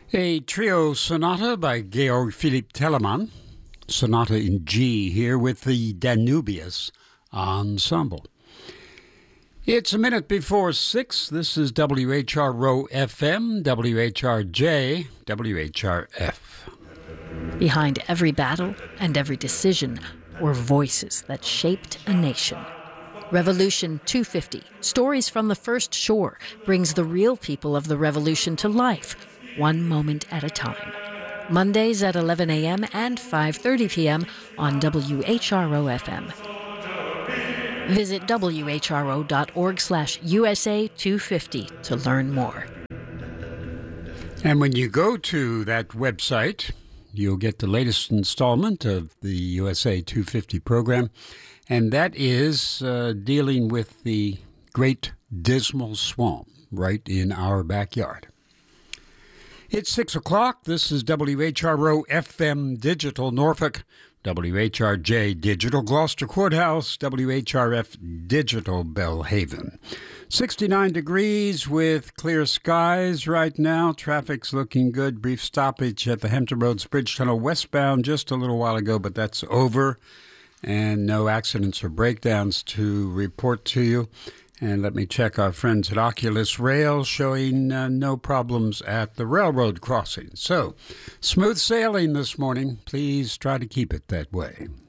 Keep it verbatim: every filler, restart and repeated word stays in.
A trio sonata by Georg Philipp Telemann, sonata in G here with the Danubius Ensemble. It's a minute before six. This is W H R O F M, W H R J, W H R F. Behind every battle and every decision were voices that shaped a nation. Revolution two fifty, Stories from the First Shore, brings the real people of the revolution to life, one moment at a time. Mondays at eleven a.m. and five thirty p.m. on W H R O F M. Visit W H R O dot org slash U S A two fifty to learn more. And when you go to that website, you'll get the latest installment of the U S A two fifty program, and that is uh, dealing with the Great Dismal Swamp right in our backyard. It's six o'clock. This is W H R O F M Digital Norfolk, W H R J Digital Gloucester Courthouse, W H R F Digital Belhaven. sixty-nine degrees with clear skies right now. Traffic's looking good. Brief stoppage at the Hampton Roads Bridge Tunnel westbound just a little while ago, but that's over. And no accidents or breakdowns to report to you. And let me check our friends at Oculus Rail, showing uh, no problems at the railroad crossing. So, smooth sailing this morning. Please try to keep it that way.